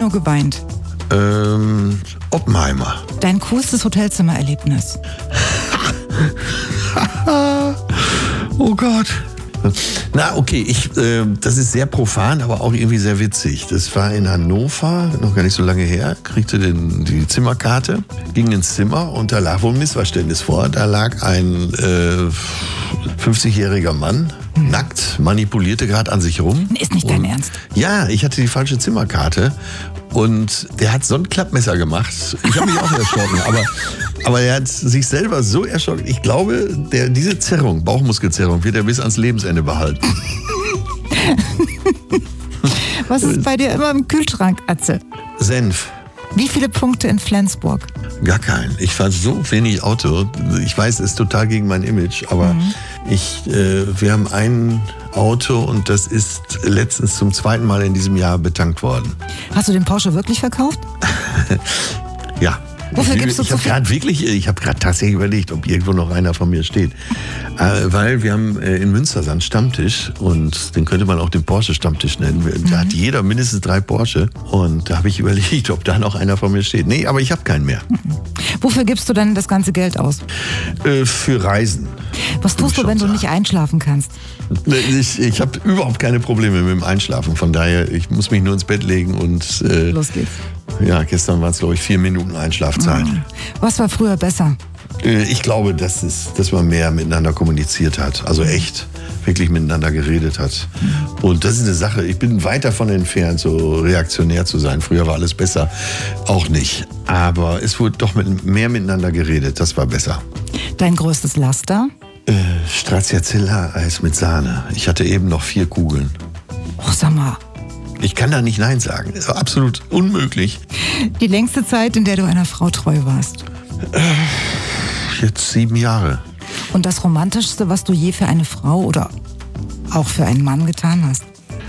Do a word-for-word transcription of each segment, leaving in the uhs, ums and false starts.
Kino geweint? Ähm, Oppenheimer. Dein coolstes Hotelzimmererlebnis? Oh Gott. Na, okay, ich, äh, das ist sehr profan, aber auch irgendwie sehr witzig. Das war in Hannover, noch gar nicht so lange her, kriegte den, die Zimmerkarte, ging ins Zimmer und da lag wohl ein Missverständnis vor. Da lag ein äh, fünfzigjähriger Mann, hm. nackt, manipulierte gerade an sich rum. Ist nicht dein und, Ernst? Ja, ich hatte die falsche Zimmerkarte. Und der hat so ein Klappmesser gemacht. Ich habe mich auch erschrocken, aber, aber er hat sich selber so erschrocken. Ich glaube, der, diese Zerrung, Bauchmuskelzerrung, wird er bis ans Lebensende behalten. Was ist bei dir immer im Kühlschrank, Atze? Senf. Wie viele Punkte in Flensburg? Gar keinen. Ich fahre so wenig Auto. Ich weiß, es ist total gegen mein Image, aber mhm. ich, äh, wir haben ein Auto und das ist letztens zum zweiten Mal in diesem Jahr betankt worden. Hast du den Porsche wirklich verkauft? Ja. Wofür ich gibst du ich habe gerade wirklich, ich habe gerade tatsächlich überlegt, ob irgendwo noch einer von mir steht. Äh, weil wir haben äh, in Münster so einen Stammtisch und den könnte man auch den Porsche-Stammtisch nennen. Da mhm. hat jeder mindestens drei Porsche und da habe ich überlegt, ob da noch einer von mir steht. Nee, aber ich habe keinen mehr. Mhm. Wofür gibst du dann das ganze Geld aus? Äh, für Reisen. Was tust du, wenn du nicht einschlafen kannst? Ich, ich habe überhaupt keine Probleme mit dem Einschlafen. Von daher, ich muss mich nur ins Bett legen und... Äh, Los geht's. Ja, gestern waren es, glaube ich, vier Minuten Einschlafzeit. Mhm. Was war früher besser? Äh, ich glaube, dass, es, dass man mehr miteinander kommuniziert hat. Also echt, wirklich miteinander geredet hat. Mhm. Und das ist eine Sache, ich bin weit davon entfernt, so reaktionär zu sein. Früher war alles besser. Auch nicht. Aber es wurde doch mit, mehr miteinander geredet. Das war besser. Dein größtes Laster? Äh, Stracciatella-Eis mit Sahne. Ich hatte eben noch vier Kugeln. Oh, sag mal. Ich kann da nicht Nein sagen. Das ist absolut unmöglich. Die längste Zeit, in der du einer Frau treu warst? Äh, jetzt sieben Jahre. Und das Romantischste, was du je für eine Frau oder auch für einen Mann getan hast?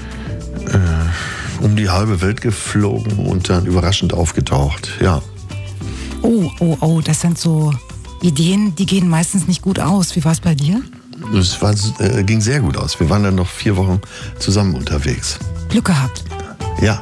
Äh, um die halbe Welt geflogen und dann überraschend aufgetaucht, ja. Oh, oh, oh, das sind so Ideen, die gehen meistens nicht gut aus. Wie war es bei dir? Es war, äh, ging sehr gut aus. Wir waren dann noch vier Wochen zusammen unterwegs. Glück gehabt. Ja.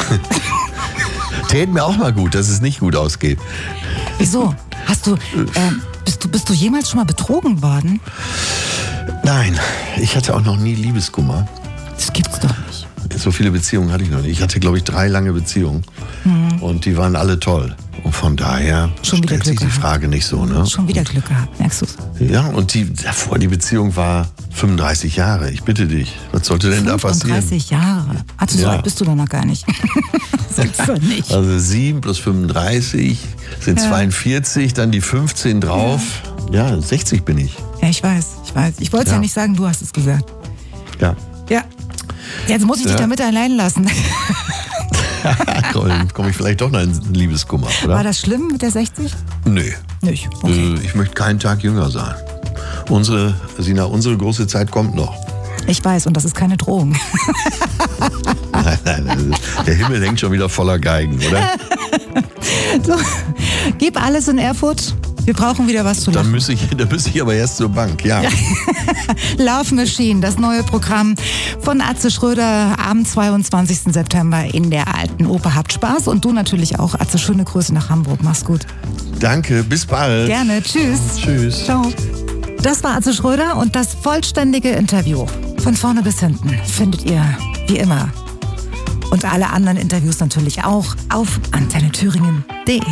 Täte mir auch mal gut, dass es nicht gut ausgeht. Wieso? Hast du, äh, bist du, bist du jemals schon mal betrogen worden? Nein, ich hatte auch noch nie Liebeskummer. Das gibt's doch nicht. So viele Beziehungen hatte ich noch nicht. Ich hatte, glaube ich, drei lange Beziehungen. Mhm. Und die waren alle toll. Und von daher schon stellt sich die Frage nicht so, ne? Schon wieder Glück gehabt, merkst du's? Ja, und die davor, die Beziehung war fünfunddreißig Jahre. Ich bitte dich, was sollte denn da passieren? fünfunddreißig Jahre? Ach, so ja. alt bist du doch noch gar nicht. Das gibt's doch nicht. Also sieben plus fünfunddreißig sind ja. zweiundvierzig, dann die fünfzehn drauf. Ja, ja sechzig bin ich. Ja, ich weiß, ich weiß. Ich wollte es ja. ja nicht sagen, du hast es gesagt. Ja. Ja. Jetzt muss ich ja. dich damit allein lassen. Dann komme ich vielleicht doch noch in Liebeskummer, oder? War das schlimm mit der sechzig? Nee. Nicht. Okay. Ich möchte keinen Tag jünger sein. Unsere, Sina, unsere große Zeit kommt noch. Ich weiß, und das ist keine Drohung. Nein, nein, nein, der Himmel hängt schon wieder voller Geigen, oder? So, gib alles in Erfurt. Wir brauchen wieder was zu lachen. Dann müsste ich, dann müsste ich aber erst zur Bank, ja. Love Machine, das neue Programm von Atze Schröder am zweiundzwanzigsten September in der Alten Oper. Habt Spaß und du natürlich auch. Atze, schöne Grüße nach Hamburg. Mach's gut. Danke, bis bald. Gerne, tschüss. Tschüss. Ciao. Das war Atze Schröder und das vollständige Interview. Von vorne bis hinten findet ihr, wie immer, und alle anderen Interviews natürlich auch auf antenne thüringen punkt de.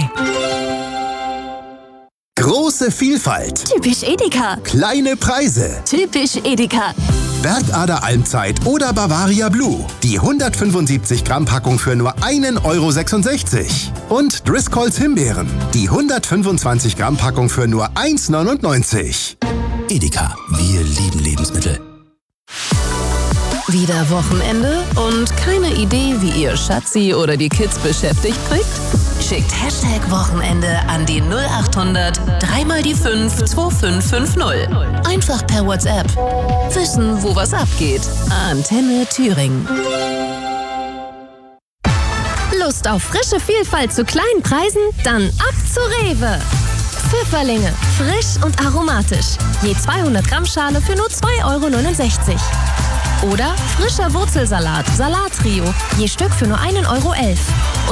Große Vielfalt. Typisch Edeka. Kleine Preise. Typisch Edeka. Bergader Almzeit oder Bavaria Blue. Die hundertfünfundsiebzig Gramm Packung für nur einen Euro sechsundsechzig. Und Driscolls Himbeeren. Die hundertfünfundzwanzig Gramm Packung für nur eins neunundneunzig. Edeka, wir lieben Lebensmittel. Wieder Wochenende und keine Idee, wie ihr Schatzi oder die Kids beschäftigt kriegt? Schickt Hashtag Wochenende an die null achthundert drei mal die fünf zwei fünf fünf null. Einfach per WhatsApp. Wissen, wo was abgeht. Antenne Thüringen. Lust auf frische Vielfalt zu kleinen Preisen? Dann ab zu Rewe. Pfifferlinge, frisch und aromatisch. Je zweihundert Gramm Schale für nur zwei Euro neunundsechzig. Oder frischer Wurzelsalat, Salattrio, je Stück für nur einen Euro elf.